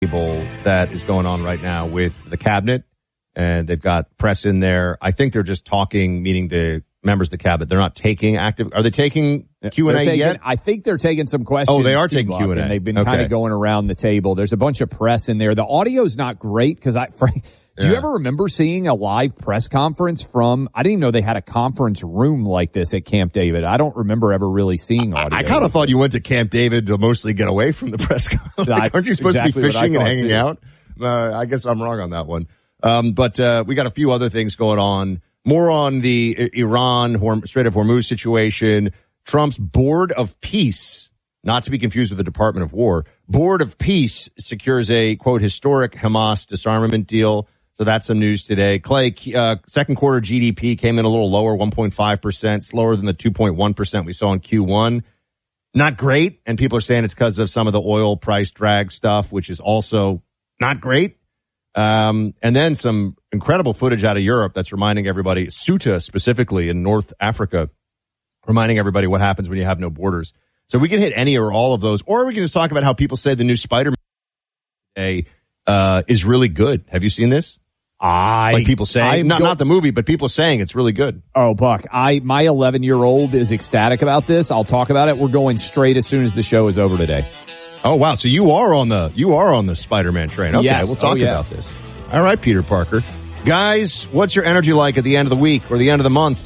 that is going on right now with the cabinet, and they've got press in there. I think they're just talking, meaning the members of the cabinet. They're not taking active. Are they taking Q&A yet? I think they're taking some questions. Oh, they are taking Q&A. And they've been kind of going around the table. There's a bunch of press in there. The audio's not great because do you ever remember seeing a live press conference from, I didn't even know they had a conference room like this at Camp David. I don't remember ever really seeing audio. I kind of thought you went to Camp David to mostly get away from the press conference. Aren't you supposed to be fishing and hanging out? I guess I'm wrong on that one. But we got a few other things going on. More on the Iran Strait of Hormuz situation. Trump's Board of Peace, not to be confused with the Department of War, Board of Peace secures a, quote, historic Hamas disarmament deal. So that's some news today. Clay, second quarter GDP came in a little lower, 1.5%, slower than the 2.1% we saw in Q1. Not great, and people are saying it's because of some of the oil price drag stuff, which is also not great. And then some incredible footage out of Europe that's reminding everybody, Ceuta specifically in North Africa, reminding everybody what happens when you have no borders. So we can hit any or all of those, or we can just talk about how people say the new Spider-Man is really good. Have you seen this? Like people saying, not the movie, but people saying it's really good. Oh, Buck, my 11-year-old is ecstatic about this. I'll talk about it. We're going straight as soon as the show is over today. Oh, wow. So you are on the Spider-Man train. Okay, yes. We'll talk about this. All right, Peter Parker. Guys, what's your energy like at the end of the week or the end of the month?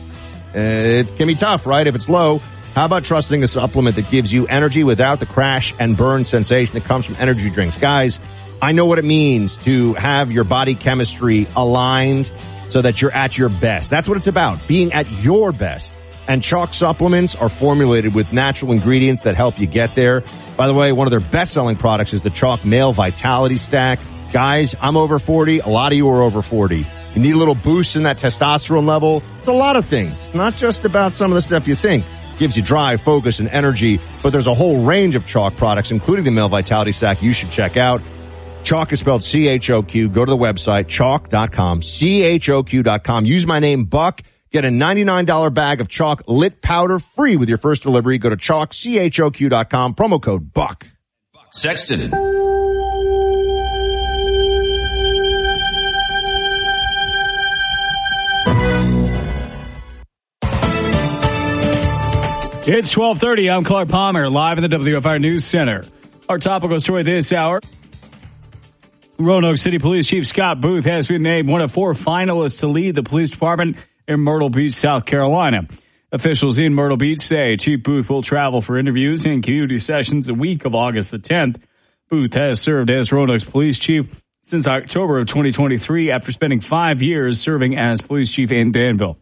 It can be tough, right? If it's low, how about trusting a supplement that gives you energy without the crash and burn sensation that comes from energy drinks? Guys, I know what it means to have your body chemistry aligned so that you're at your best. That's what it's about, being at your best. And Chalk supplements are formulated with natural ingredients that help you get there. By the way, one of their best-selling products is the Chalk Male Vitality Stack. Guys, I'm over 40. A lot of you are over 40. You need a little boost in that testosterone level. It's a lot of things. It's not just about some of the stuff you think. It gives you drive, focus, and energy. But there's a whole range of Chalk products, including the Male Vitality Stack, you should check out. Chalk is spelled C-H-O-Q. Go to the website, chalk.com, CHOQ.com. Use my name, Buck. Get a $99 bag of Chalk Lit Powder free with your first delivery. Go to chalk, CHOQ.com, promo code BUCK. Sexton. It's 12:30. I'm Clark Palmer, live in the WFR News Center. Our topical story this hour. Roanoke City Police Chief Scott Booth has been named one of 4 finalists to lead the police department in Myrtle Beach, South Carolina. Officials in Myrtle Beach say Chief Booth will travel for interviews and community sessions the week of August the 10th. Booth has served as Roanoke's police chief since October of 2023 after spending 5 years serving as police chief in Danville.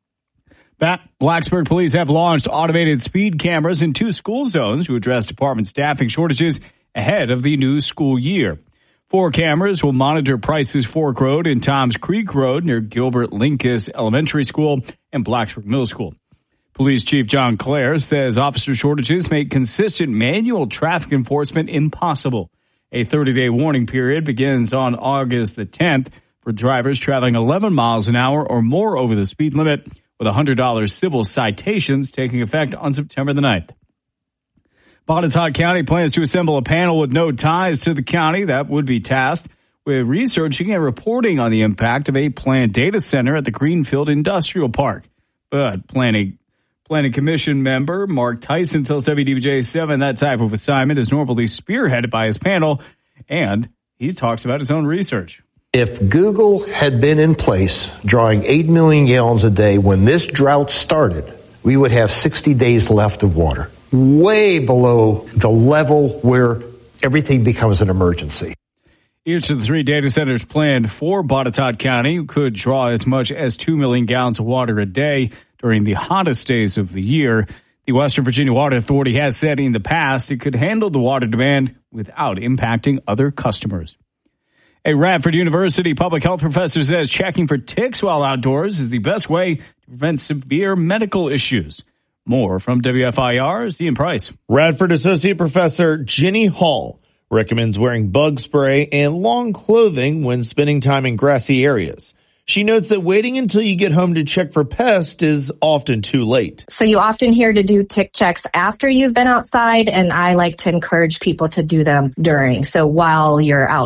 Blacksburg police have launched automated speed cameras in 2 school zones to address department staffing shortages ahead of the new school year. 4 cameras will monitor Price's Fork Road and Tom's Creek Road near Gilbert Linkus Elementary School and Blacksburg Middle School. Police Chief John Clare says officer shortages make consistent manual traffic enforcement impossible. A 30-day warning period begins on August the 10th for drivers traveling 11 miles an hour or more over the speed limit, with $100 civil citations taking effect on September the 9th. Botetourt County plans to assemble a panel with no ties to the county that would be tasked with researching and reporting on the impact of a planned data center at the Greenfield Industrial Park. But Planning Commission member Mark Tyson tells WDBJ7 that type of assignment is normally spearheaded by his panel, and he talks about his own research. If Google had been in place drawing 8 million gallons a day when this drought started, we would have 60 days left of water. Way below the level where everything becomes an emergency. Each of the 3 data centers planned for Botetourt County could draw as much as 2 million gallons of water a day during the hottest days of the year. The Western Virginia Water Authority has said in the past it could handle the water demand without impacting other customers. A Radford University public health professor says checking for ticks while outdoors is the best way to prevent severe medical issues. More from WFIR's Ian Price. Radford Associate Professor Jenny Hall recommends wearing bug spray and long clothing when spending time in grassy areas. She notes that waiting until you get home to check for pests is often too late. So you often hear to do tick checks after you've been outside, and I like to encourage people to do them during. So while you're out